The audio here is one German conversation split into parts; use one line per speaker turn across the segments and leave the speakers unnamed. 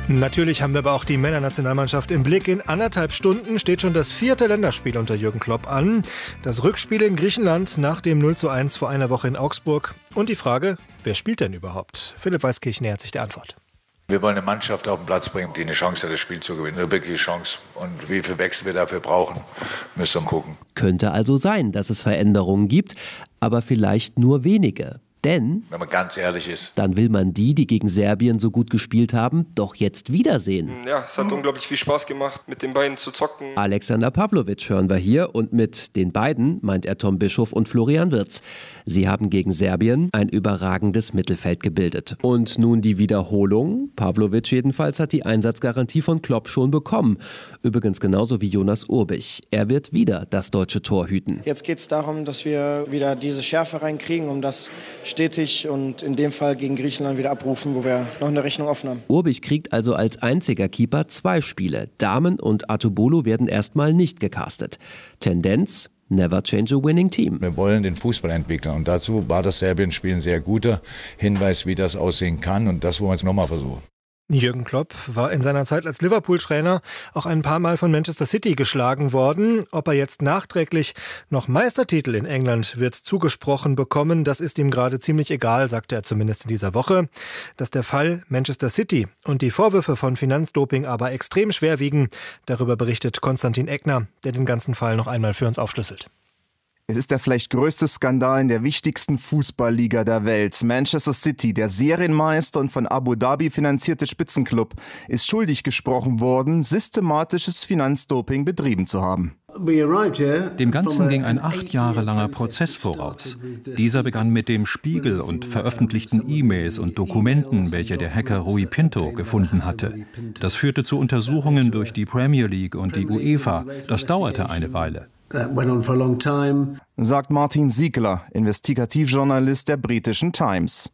Natürlich haben wir aber auch die Männernationalmannschaft im Blick. In 1,5 Stunden steht schon das 4. Länderspiel unter Jürgen Klopp an. Das Rückspiel in Griechenland nach dem 0:1 vor einer Woche in Augsburg. Und die Frage, wer spielt denn überhaupt? Philipp Weiskirch nähert sich der Antwort.
Wir wollen eine Mannschaft auf den Platz bringen, die eine Chance hat, das Spiel zu gewinnen. Eine wirkliche Chance. Und wie viel Wechsel wir dafür brauchen, müssen wir gucken.
Könnte also sein, dass es Veränderungen gibt, aber vielleicht nur wenige. Denn,
wenn man ganz ehrlich ist,
dann will man die gegen Serbien so gut gespielt haben, doch jetzt wiedersehen.
Ja, es hat unglaublich viel Spaß gemacht, mit den beiden zu zocken.
Alexander Pavlovic hören wir hier und mit den beiden meint er Tom Bischof und Florian Wirtz. Sie haben gegen Serbien ein überragendes Mittelfeld gebildet. Und nun die Wiederholung. Pavlovic jedenfalls hat die Einsatzgarantie von Klopp schon bekommen. Übrigens genauso wie Jonas Urbich. Er wird wieder das deutsche Tor hüten.
Jetzt geht es darum, dass wir wieder diese Schärfe reinkriegen, um das stetig und in dem Fall gegen Griechenland wieder abrufen, wo wir noch eine Rechnung offen haben.
Urbich kriegt also als einziger Keeper 2 Spiele. Damen und Atubolo werden erstmal nicht gecastet. Tendenz: never change a winning team.
Wir wollen den Fußball entwickeln und dazu war das Serbien-Spiel ein sehr guter Hinweis, wie das aussehen kann, und das wollen wir jetzt nochmal versuchen.
Jürgen Klopp war in seiner Zeit als Liverpool-Trainer auch ein paar Mal von Manchester City geschlagen worden. Ob er jetzt nachträglich noch Meistertitel in England wird zugesprochen bekommen, das ist ihm gerade ziemlich egal, sagte er zumindest in dieser Woche. Dass der Fall Manchester City und die Vorwürfe von Finanzdoping aber extrem schwer wiegen, darüber berichtet Konstantin Eckner, der den ganzen Fall noch einmal für uns aufschlüsselt.
Es ist der vielleicht größte Skandal in der wichtigsten Fußballliga der Welt. Manchester City, der Serienmeister und von Abu Dhabi finanzierte Spitzenclub, ist schuldig gesprochen worden, systematisches Finanzdoping betrieben zu haben.
Dem Ganzen ging ein 8 Jahre langer Prozess voraus. Dieser begann mit dem Spiegel und veröffentlichten E-Mails und Dokumenten, welche der Hacker Rui Pinto gefunden hatte. Das führte zu Untersuchungen durch die Premier League und die UEFA. Das dauerte eine Weile.
Sagt Martin Siegler, Investigativjournalist der britischen Times.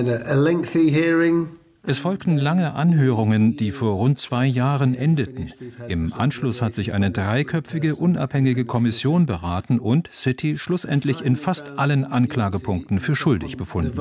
Es folgten lange Anhörungen, die vor rund 2 Jahren endeten. Im Anschluss hat sich eine 3-köpfige unabhängige Kommission beraten und City schlussendlich in fast allen Anklagepunkten für schuldig befunden.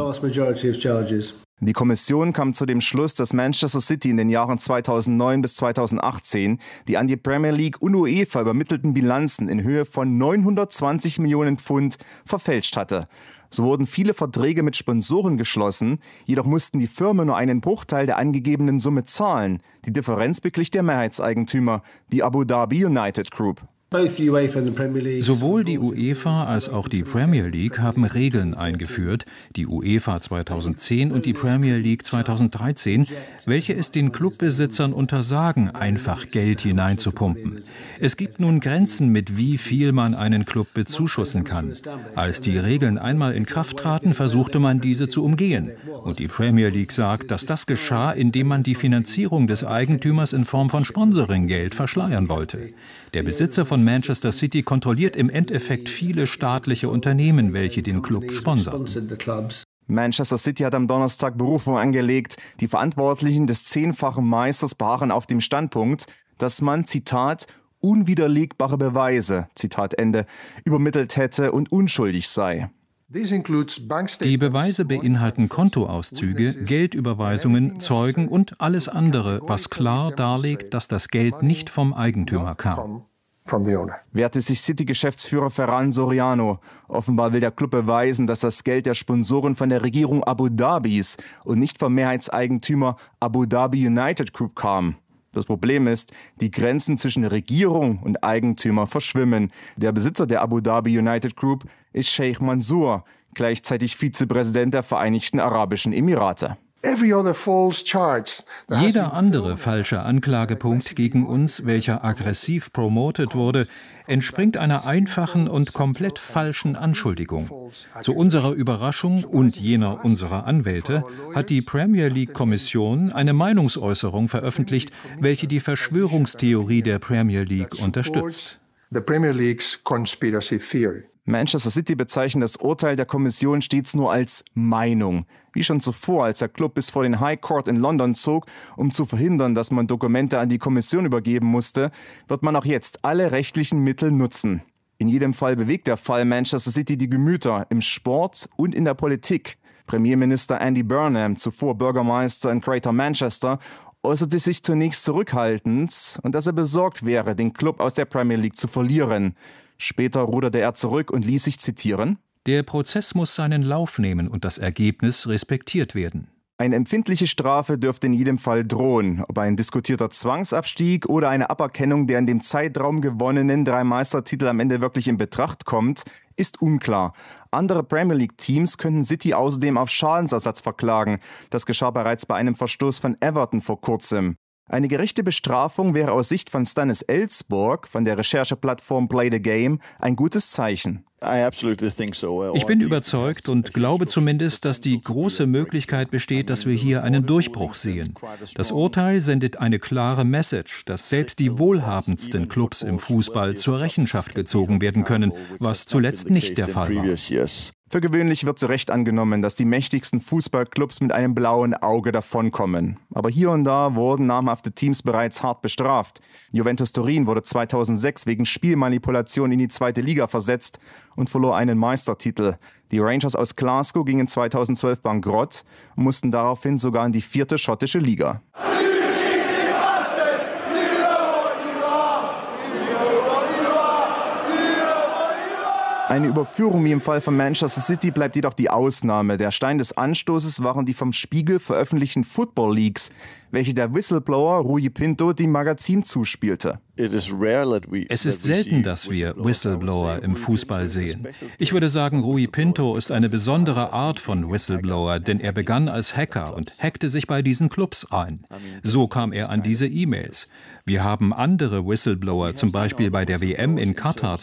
Die Kommission kam zu dem Schluss, dass Manchester City in den Jahren 2009 bis 2018 die an die Premier League und UEFA übermittelten Bilanzen in Höhe von 920 Millionen Pfund verfälscht hatte. So wurden viele Verträge mit Sponsoren geschlossen, jedoch mussten die Firmen nur einen Bruchteil der angegebenen Summe zahlen. Die Differenz beglich der Mehrheitseigentümer, die Abu Dhabi United Group.
Sowohl die UEFA als auch die Premier League haben Regeln eingeführt, die UEFA 2010 und die Premier League 2013, welche es den Clubbesitzern untersagen, einfach Geld hineinzupumpen. Es gibt nun Grenzen, mit wie viel man einen Club bezuschussen kann. Als die Regeln einmal in Kraft traten, versuchte man diese zu umgehen. Und die Premier League sagt, dass das geschah, indem man die Finanzierung des Eigentümers in Form von Sponsoringgeld verschleiern wollte. Der Besitzer von Manchester City kontrolliert im Endeffekt viele staatliche Unternehmen, welche den Club sponsern.
Manchester City hat am Donnerstag Berufung angelegt. Die Verantwortlichen des 10-fachen Meisters beharren auf dem Standpunkt, dass man, Zitat, unwiderlegbare Beweise, Zitat Ende, übermittelt hätte und unschuldig sei.
Die Beweise beinhalten Kontoauszüge, Geldüberweisungen, Zeugen und alles andere, was klar darlegt, dass das Geld nicht vom Eigentümer kam.
Wehrte sich City-Geschäftsführer Ferran Soriano. Offenbar will der Club beweisen, dass das Geld der Sponsoren von der Regierung Abu Dhabis und nicht vom Mehrheitseigentümer Abu Dhabi United Group kam. Das Problem ist, die Grenzen zwischen Regierung und Eigentümer verschwimmen. Der Besitzer der Abu Dhabi United Group ist Sheikh Mansour, gleichzeitig Vizepräsident der Vereinigten Arabischen Emirate.
Jeder andere falsche Anklagepunkt gegen uns, welcher aggressiv promotet wurde, entspringt einer einfachen und komplett falschen Anschuldigung. Zu unserer Überraschung und jener unserer Anwälte hat die Premier League-Kommission eine Meinungsäußerung veröffentlicht, welche die Verschwörungstheorie der Premier League unterstützt.
Manchester City bezeichnet das Urteil der Kommission stets nur als Meinung. Wie schon zuvor, als der Club bis vor den High Court in London zog, um zu verhindern, dass man Dokumente an die Kommission übergeben musste, wird man auch jetzt alle rechtlichen Mittel nutzen. In jedem Fall bewegt der Fall Manchester City die Gemüter im Sport und in der Politik. Premierminister Andy Burnham, zuvor Bürgermeister in Greater Manchester, äußerte sich zunächst zurückhaltend und dass er besorgt wäre, den Klub aus der Premier League zu verlieren. Später ruderte er zurück und ließ sich zitieren:
Der Prozess muss seinen Lauf nehmen und das Ergebnis respektiert werden.
Eine empfindliche Strafe dürfte in jedem Fall drohen. Ob ein diskutierter Zwangsabstieg oder eine Aberkennung der in dem Zeitraum gewonnenen 3 Meistertitel am Ende wirklich in Betracht kommt, ist unklar. Andere Premier League-Teams könnten City außerdem auf Schadensersatz verklagen. Das geschah bereits bei einem Verstoß von Everton vor kurzem. Eine gerechte Bestrafung wäre aus Sicht von Stannis Ellsborg von der Rechercheplattform Play the Game ein gutes Zeichen.
Ich bin überzeugt und glaube zumindest, dass die große Möglichkeit besteht, dass wir hier einen Durchbruch sehen. Das Urteil sendet eine klare Message, dass selbst die wohlhabendsten Clubs im Fußball zur Rechenschaft gezogen werden können, was zuletzt nicht der Fall war.
Für gewöhnlich wird zu Recht angenommen, dass die mächtigsten Fußballclubs mit einem blauen Auge davonkommen. Aber hier und da wurden namhafte Teams bereits hart bestraft. Juventus Turin wurde 2006 wegen Spielmanipulation in die 2. Liga versetzt und verlor einen Meistertitel. Die Rangers aus Glasgow gingen 2012 bankrott und mussten daraufhin sogar in die 4. schottische Liga. Eine Überführung wie im Fall von Manchester City bleibt jedoch die Ausnahme. Der Stein des Anstoßes waren die vom Spiegel veröffentlichten Football Leaks, welche der Whistleblower Rui Pinto dem Magazin zuspielte.
Es ist selten, dass wir Whistleblower im Fußball sehen. Ich würde sagen, Rui Pinto ist eine besondere Art von Whistleblower, denn er begann als Hacker und hackte sich bei diesen Clubs ein. So kam er an diese E-Mails. Wir haben andere Whistleblower, zum Beispiel bei der WM in Katar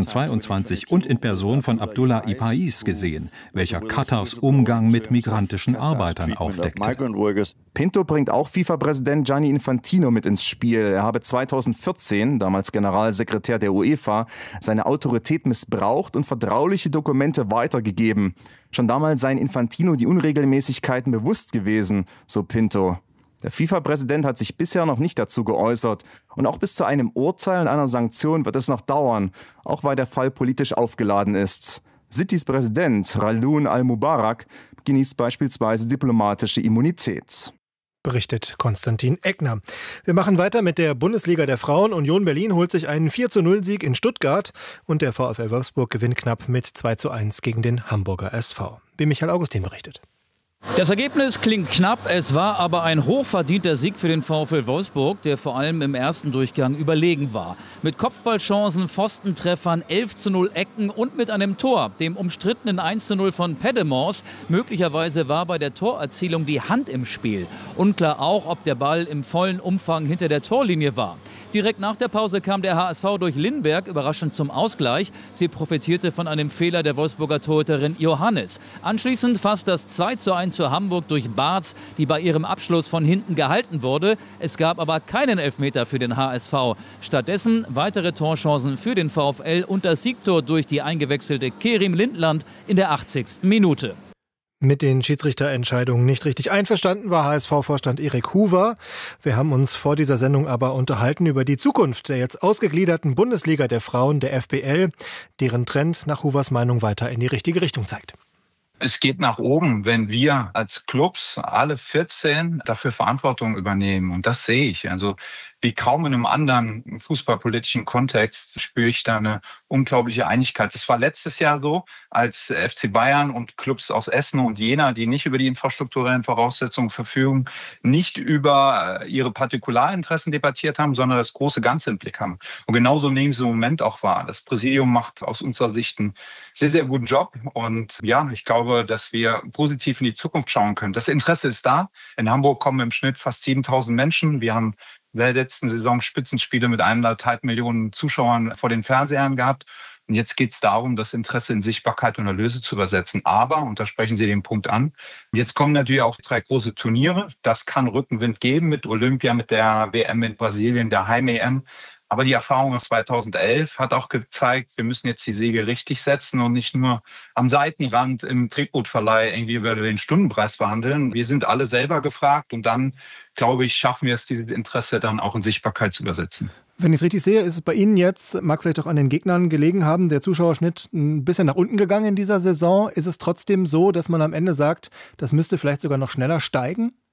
2022 und in Person von Abdullah Ipais gesehen, welcher Katars Umgang mit migrantischen Arbeitern aufdeckte.
Pinto bringt auch FIFA-Präsident Gianni Infantino mit ins Spiel. Er habe 2014, damals Generalsekretär der UEFA, seine Autorität missbraucht und vertrauliche Dokumente weitergegeben. Schon damals seien Infantino die Unregelmäßigkeiten bewusst gewesen, so Pinto. Der FIFA-Präsident hat sich bisher noch nicht dazu geäußert. Und auch bis zu einem Urteil und einer Sanktion wird es noch dauern, auch weil der Fall politisch aufgeladen ist. Citys Präsident Khaldoon Al-Mubarak genießt beispielsweise diplomatische Immunität.
Berichtet Konstantin Eckner. Wir machen weiter mit der Bundesliga der Frauen. Union Berlin holt sich einen 4:0-Sieg in Stuttgart und der VfL Wolfsburg gewinnt knapp mit 2:1 gegen den Hamburger SV. Wie Michael Augustin berichtet.
Das Ergebnis klingt knapp, es war aber ein hochverdienter Sieg für den VfL Wolfsburg, der vor allem im ersten Durchgang überlegen war. Mit Kopfballchancen, Pfostentreffern, 11:0 Ecken und mit einem Tor, dem umstrittenen 1:0 von Pedemors. Möglicherweise war bei der Torerzielung die Hand im Spiel. Unklar auch, ob der Ball im vollen Umfang hinter der Torlinie war. Direkt nach der Pause kam der HSV durch Lindberg überraschend zum Ausgleich. Sie profitierte von einem Fehler der Wolfsburger Torhüterin Johannes. Anschließend fast das 2:1 für Hamburg durch Bartz, die bei ihrem Abschluss von hinten gehalten wurde. Es gab aber keinen Elfmeter für den HSV. Stattdessen weitere Torchancen für den VfL und das Siegtor durch die eingewechselte Kerim Lindland in der 80. Minute.
Mit den Schiedsrichterentscheidungen nicht richtig einverstanden war HSV-Vorstand Erik Huber. Wir haben uns vor dieser Sendung aber unterhalten über die Zukunft der jetzt ausgegliederten Bundesliga der Frauen, der FBL, deren Trend nach Hubers Meinung weiter in die richtige Richtung zeigt.
Es geht nach oben, wenn wir als Clubs alle 14 dafür Verantwortung übernehmen. Und das sehe ich. Also wie kaum in einem anderen fußballpolitischen Kontext spüre ich da eine unglaubliche Einigkeit. Das war letztes Jahr so, als FC Bayern und Clubs aus Essen und Jena, die nicht über die infrastrukturellen Voraussetzungen verfügen, nicht über ihre Partikularinteressen debattiert haben, sondern das große Ganze im Blick haben. Und genauso nehmen sie im Moment auch wahr. Das Präsidium macht aus unserer Sicht einen sehr, sehr guten Job. Und ja, ich glaube, dass wir positiv in die Zukunft schauen können. Das Interesse ist da. In Hamburg kommen im Schnitt fast 7.000 Menschen. Wir haben in der letzten Saison Spitzenspiele mit 1,5 Millionen Zuschauern vor den Fernsehern gehabt. Und jetzt geht es darum, das Interesse in Sichtbarkeit und Erlöse zu übersetzen. Aber, und da sprechen Sie den Punkt an, jetzt kommen natürlich auch 3 große Turniere. Das kann Rückenwind geben mit Olympia, mit der WM in Brasilien, der Heim-EM. Aber die Erfahrung aus 2011 hat auch gezeigt, wir müssen jetzt die Segel richtig setzen und nicht nur am Seitenrand im Tretbootverleih irgendwie über den Stundenpreis verhandeln. Wir sind alle selber gefragt und dann, glaube ich, schaffen wir es, dieses Interesse dann auch in Sichtbarkeit zu übersetzen.
Wenn ich es richtig sehe, ist es bei Ihnen jetzt, mag vielleicht auch an den Gegnern gelegen haben, der Zuschauerschnitt ein bisschen nach unten gegangen in dieser Saison. Ist es trotzdem so, dass man am Ende sagt, das müsste vielleicht sogar noch schneller steigen?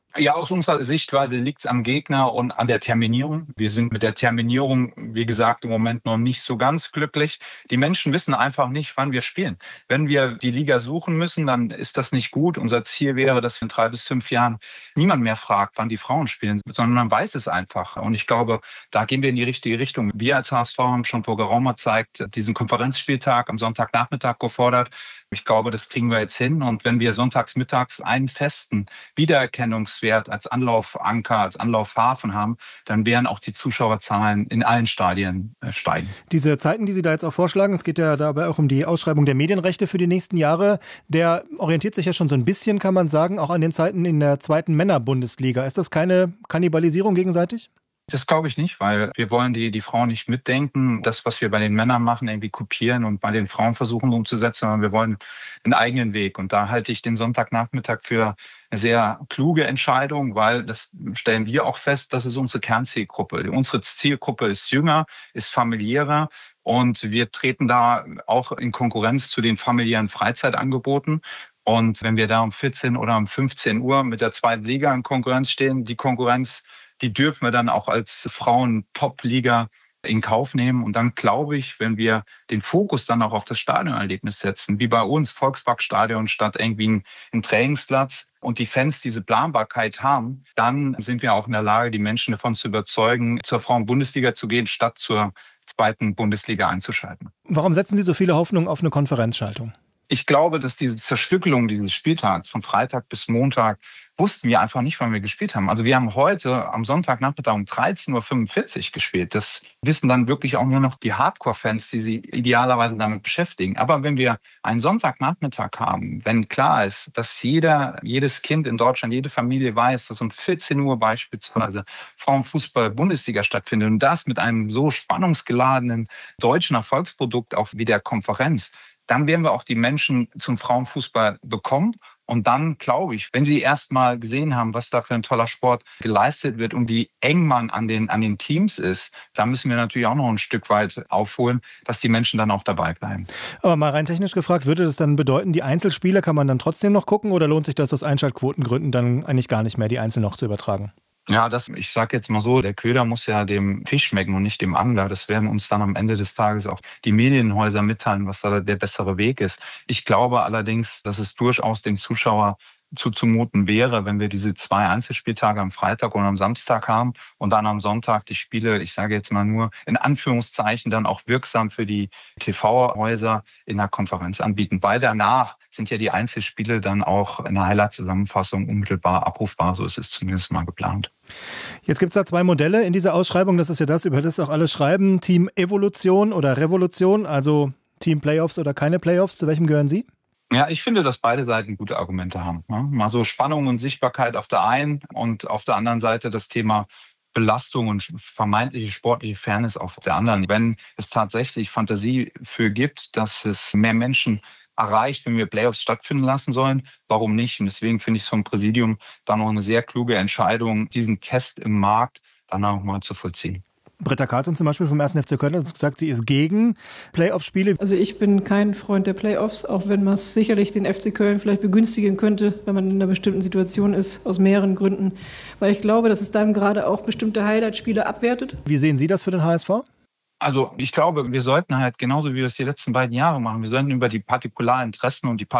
Ja, aus unserer Sichtweise liegt es am Gegner und an der Terminierung. Wir sind mit der Terminierung, wie gesagt, im Moment noch nicht so ganz glücklich. Die Menschen wissen einfach nicht, wann wir spielen. Wenn wir die Liga suchen müssen, dann ist das nicht gut. Unser Ziel wäre, dass in 3 bis 5 Jahren niemand mehr fragt, wann die Frauen spielen, sondern man weiß es einfach. Und ich glaube, da gehen wir in die richtige Richtung. Wir als HSV haben schon vor geraumer Zeit diesen Konferenzspieltag am Sonntagnachmittag gefordert. Ich glaube, das kriegen wir jetzt hin. Und wenn wir sonntags mittags einen festen Wiedererkennungswert als Anlaufanker, als Anlaufhafen haben, dann werden auch die Zuschauerzahlen in allen Stadien steigen.
Diese Zeiten, die Sie da jetzt auch vorschlagen, es geht ja dabei auch um die Ausschreibung der Medienrechte für die nächsten Jahre, der orientiert sich ja schon so ein bisschen, kann man sagen, auch an den Zeiten in der 2. Männerbundesliga. Ist das keine Kannibalisierung gegenseitig?
Das glaube ich nicht, weil wir wollen die Frauen nicht mitdenken, das, was wir bei den Männern machen, irgendwie kopieren und bei den Frauen versuchen umzusetzen, sondern wir wollen einen eigenen Weg. Und da halte ich den Sonntagnachmittag für eine sehr kluge Entscheidung, weil das stellen wir auch fest, das ist unsere Kernzielgruppe. Unsere Zielgruppe ist jünger, ist familiärer und wir treten da auch in Konkurrenz zu den familiären Freizeitangeboten. Und wenn wir da um 14 oder um 15 Uhr mit der 2. Liga in Konkurrenz stehen, die Konkurrenz, die dürfen wir dann auch als Frauen-Top-Liga in Kauf nehmen. Und dann glaube ich, wenn wir den Fokus dann auch auf das Stadionerlebnis setzen, wie bei uns Volksparkstadion statt irgendwie ein Trainingsplatz und die Fans diese Planbarkeit haben, dann sind wir auch in der Lage, die Menschen davon zu überzeugen, zur Frauen-Bundesliga zu gehen, statt zur 2. Bundesliga einzuschalten.
Warum setzen Sie so viele Hoffnungen auf eine Konferenzschaltung?
Ich glaube, dass diese Zerstückelung dieses Spieltags von Freitag bis Montag wussten wir einfach nicht, wann wir gespielt haben. Also wir haben heute am Sonntagnachmittag um 13.45 Uhr gespielt. Das wissen dann wirklich auch nur noch die Hardcore-Fans, die sich idealerweise damit beschäftigen. Aber wenn wir einen Sonntagnachmittag haben, wenn klar ist, dass jedes Kind in Deutschland, jede Familie weiß, dass um 14 Uhr beispielsweise Frauenfußball-Bundesliga stattfindet und das mit einem so spannungsgeladenen deutschen Erfolgsprodukt auch wie der Konferenz, dann werden wir auch die Menschen zum Frauenfußball bekommen. Und dann glaube ich, wenn sie erst mal gesehen haben, was da für ein toller Sport geleistet wird und wie eng man an den Teams ist, da müssen wir natürlich auch noch ein Stück weit aufholen, dass die Menschen dann auch dabei bleiben. Aber mal rein technisch gefragt, würde das dann bedeuten, die Einzelspiele kann man dann trotzdem noch gucken oder lohnt sich das aus Einschaltquotengründen dann eigentlich gar nicht mehr, die Einzel noch zu übertragen? Ja, ich sage jetzt mal so, der Köder muss ja dem Fisch schmecken und nicht dem Angler. Das werden uns dann am Ende des Tages auch die Medienhäuser mitteilen, was da der bessere Weg ist. Ich glaube allerdings, dass es durchaus dem Zuschauer zuzumuten wäre, wenn wir diese 2 Einzelspieltage am Freitag und am Samstag haben und dann am Sonntag die Spiele, ich sage jetzt mal nur in Anführungszeichen, dann auch wirksam für die TV-Häuser in der Konferenz anbieten. Weil danach sind ja die Einzelspiele dann auch in der Highlight-Zusammenfassung unmittelbar abrufbar. So ist es zumindest mal geplant. Jetzt gibt es da 2 Modelle in dieser Ausschreibung. Das ist ja das, über das auch alle schreiben. Team Evolution oder Revolution, also Team Playoffs oder keine Playoffs. Zu welchem gehören Sie? Ja, ich finde, dass beide Seiten gute Argumente haben. Mal so Spannung und Sichtbarkeit auf der einen und auf der anderen Seite das Thema Belastung und vermeintliche sportliche Fairness auf der anderen. Wenn es tatsächlich Fantasie für gibt, dass es mehr Menschen erreicht, wenn wir Playoffs stattfinden lassen sollen, warum nicht? Und deswegen finde ich es vom Präsidium dann noch eine sehr kluge Entscheidung, diesen Test im Markt dann auch mal zu vollziehen. Britta Karlsson zum Beispiel vom 1. FC Köln hat uns gesagt, sie ist gegen Playoff-Spiele.
Also ich bin kein Freund der Playoffs, auch wenn man es sicherlich den FC Köln vielleicht begünstigen könnte, wenn man in einer bestimmten Situation ist, aus mehreren Gründen. Weil ich glaube, dass es dann gerade auch bestimmte Highlight-Spiele abwertet.
Wie sehen Sie das für den HSV?
Also ich glaube, wir sollten halt genauso wie wir es die letzten beiden Jahre machen, wir sollten über die Partikularinteressen und die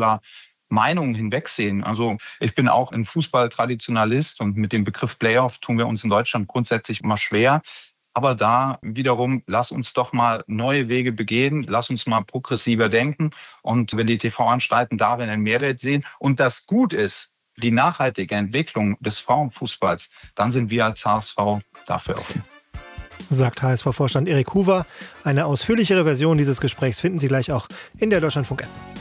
Meinungen hinwegsehen. Also ich bin auch ein Fußball-Traditionalist und mit dem Begriff Playoff tun wir uns in Deutschland grundsätzlich immer schwer. Aber da wiederum, lass uns doch mal neue Wege begehen, lass uns mal progressiver denken. Und wenn die TV-Anstalten darin einen Mehrwert sehen und das gut ist, die nachhaltige Entwicklung des Frauenfußballs, dann sind wir als HSV dafür offen.
Sagt HSV-Vorstand Erik Huber. Eine ausführlichere Version dieses Gesprächs finden Sie gleich auch in der Deutschlandfunk-App.